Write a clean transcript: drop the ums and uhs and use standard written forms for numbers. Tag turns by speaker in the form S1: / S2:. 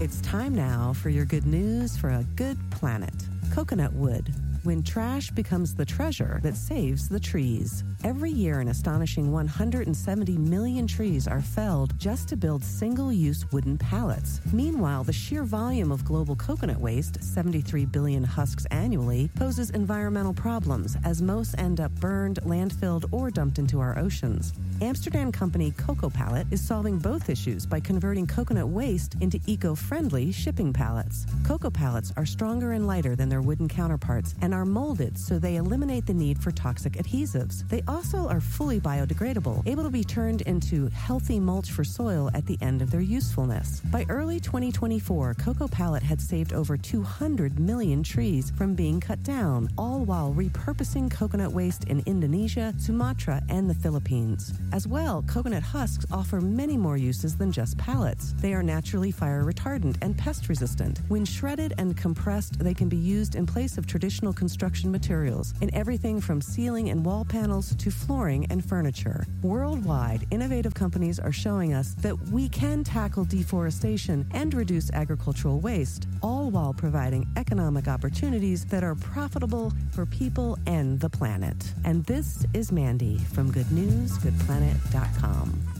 S1: It's time now for your good news for a good planet. Coconut wood. When trash becomes the treasure that saves the trees. Every year, an astonishing 170 million trees are felled just to build single-use wooden pallets. Meanwhile, the sheer volume of global coconut waste, 73 billion husks annually, poses environmental problems as most end up burned, landfilled, or dumped into our oceans. Amsterdam company Coco Pallet is solving both issues by converting coconut waste into eco-friendly shipping pallets. Coco pallets are stronger and lighter than their wooden counterparts and are molded so they eliminate the need for toxic adhesives. They also are fully biodegradable, able to be turned into healthy mulch for soil at the end of their usefulness. By early 2024, Coco Pallet had saved over 200 million trees from being cut down, all while repurposing coconut waste in Indonesia, Sumatra, and the Philippines. As well, coconut husks offer many more uses than just pallets. They are naturally fire retardant and pest resistant. When shredded and compressed, they can be used in place of traditional construction materials in everything from ceiling and wall panels to flooring and furniture. Worldwide, innovative companies are showing us that we can tackle deforestation and reduce agricultural waste, all while providing economic opportunities that are profitable for people and the planet. And this is Mandy from GoodNewsGoodPlanet.com.